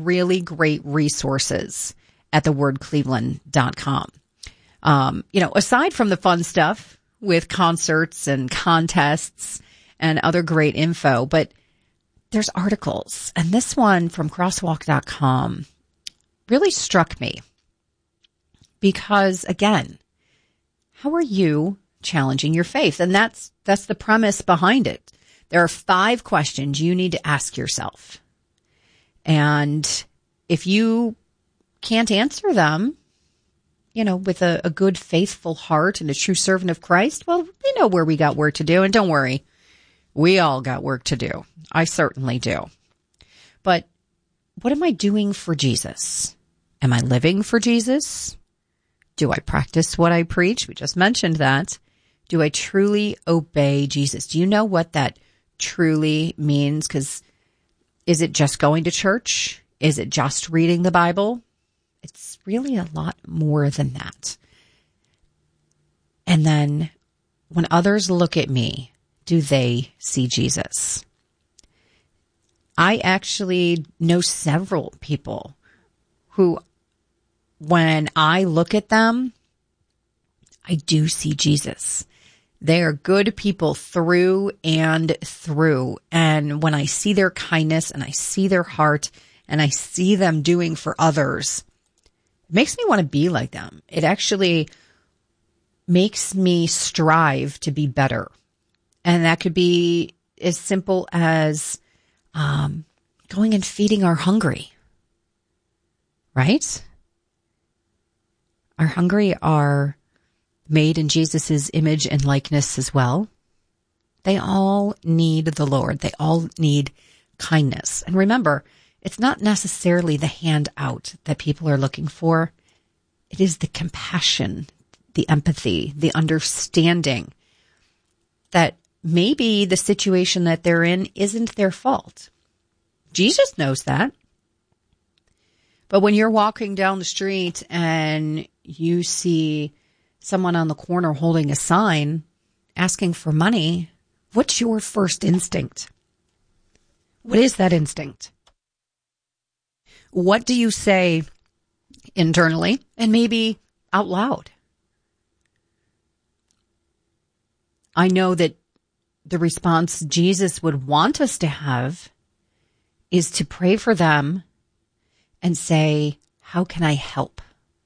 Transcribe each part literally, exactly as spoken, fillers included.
really great resources at the word cleveland dot com. Um, you know, aside from the fun stuff with concerts and contests and other great info, but there's articles. And this one from crosswalk dot com really struck me because, again, how are you challenging your faith? And that's that's the premise behind it. There are five questions you need to ask yourself. And if you can't answer them, you know, with a, a good, faithful heart and a true servant of Christ, well, we know where we got work to do. And don't worry, we all got work to do. I certainly do. But what am I doing for Jesus? Am I living for Jesus? Do I practice what I preach? We just mentioned that. Do I truly obey Jesus? Do you know what that truly means? Because is it just going to church? Is it just reading the Bible? It's really a lot more than that. And then when others look at me, do they see Jesus? I actually know several people who, when I look at them, I do see Jesus. They are good people through and through. And when I see their kindness and I see their heart and I see them doing for others, it makes me want to be like them. It actually makes me strive to be better. And that could be as simple as um, going and feeding our hungry, right? Our hungry are made in Jesus's image and likeness as well. They all need the Lord. They all need kindness. And remember, it's not necessarily the handout that people are looking for. It is the compassion, the empathy, the understanding that maybe the situation that they're in isn't their fault. Jesus knows that. But when you're walking down the street and you see someone on the corner holding a sign asking for money, what's your first instinct? What is that instinct? What do you say internally and maybe out loud? I know that the response Jesus would want us to have is to pray for them and say, how can I help?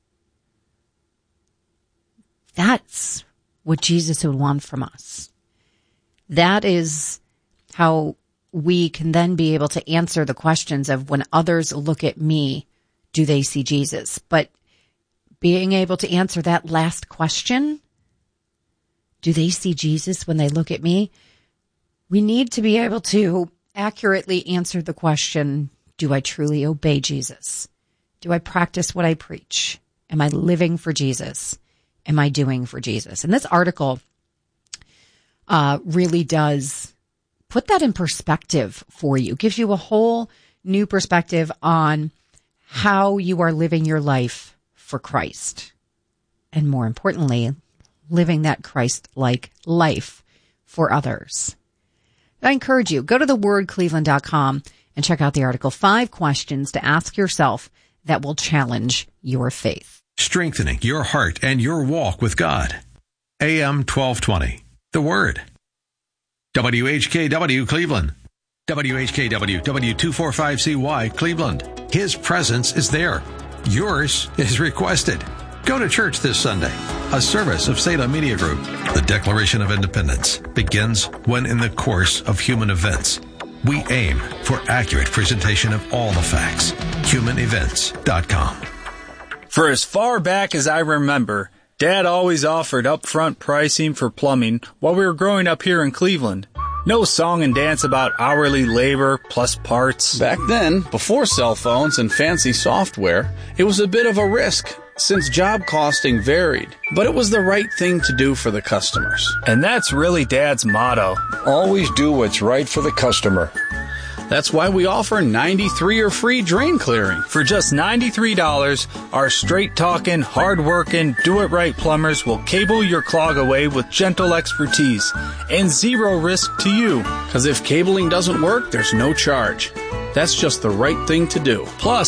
That's what Jesus would want from us. That is how we can then be able to answer the questions of when others look at me, do they see Jesus? But being able to answer that last question, do they see Jesus when they look at me? We need to be able to accurately answer the question, do I truly obey Jesus? Do I practice what I preach? Am I living for Jesus? Am I doing for Jesus? And this article uh, really does put that in perspective for you, gives you a whole new perspective on how you are living your life for Christ. And more importantly, living that Christ-like life for others. I encourage you, go to the word cleveland dot com and check out the article, Five Questions to Ask Yourself That Will Challenge Your Faith. Strengthening your heart and your walk with God. A M twelve twenty, The Word. W H K W Cleveland. W H K W W two forty-five C Y Cleveland. His presence is there. Yours is requested. Go to church this Sunday. A service of Salem Media Group. The Declaration of Independence begins when in the course of human events. We aim for accurate presentation of all the facts. human events dot com. For as far back as I remember, Dad always offered upfront pricing for plumbing while we were growing up here in Cleveland. No song and dance about hourly labor plus parts. Back then, before cell phones and fancy software, it was a bit of a risk since job costing varied. But it was the right thing to do for the customers. And that's really Dad's motto. Always do what's right for the customer. That's why we offer ninety-three or free drain clearing. For just ninety-three dollars, our straight-talking, hard-working, do-it-right plumbers will cable your clog away with gentle expertise and zero risk to you. Because if cabling doesn't work, there's no charge. That's just the right thing to do. Plus,